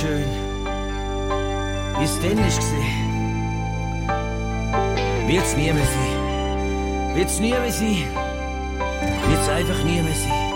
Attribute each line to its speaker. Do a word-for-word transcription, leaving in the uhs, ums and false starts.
Speaker 1: schön, wie es denn ist gesehen. Wird's nie mehr sein. Wird's nie mehr sein. Wird's einfach nie mehr sein.